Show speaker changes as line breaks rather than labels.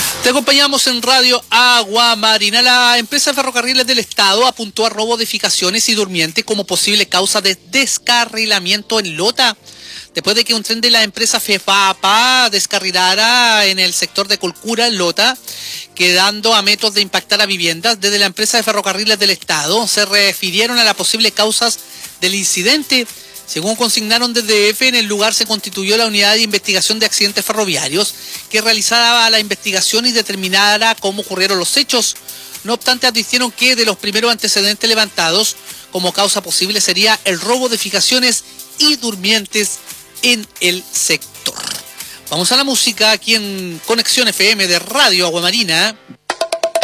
Te acompañamos en Radio Agua Marina. La empresa de Ferrocarriles del Estado apuntó a robo de edificaciones y durmientes como posible causa de descarrilamiento en Lota, después de que un tren de la empresa FEPAPA descarrilara en el sector de Colcura, en Lota, quedando a metros de impactar a viviendas. Desde la empresa de Ferrocarriles del Estado se refirieron a las posibles causas del incidente. Según consignaron desde DF, en el lugar se constituyó la unidad de investigación de accidentes ferroviarios que realizaba la investigación y determinara cómo ocurrieron los hechos. No obstante, advirtieron que de los primeros antecedentes levantados como causa posible sería el robo de edificaciones y durmientes en el sector. Vamos a la música aquí en Conexión FM de Radio Agua Marina.